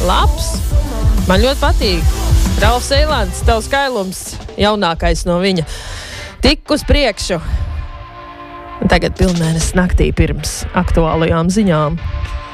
Labs. Man ļoti patīk. Ralfs Eilants, tavs skailums, jaunākais no viņa. Tik uz priekšu. Un tagad pilnmēnesis naktī pirms aktuālajām ziņām.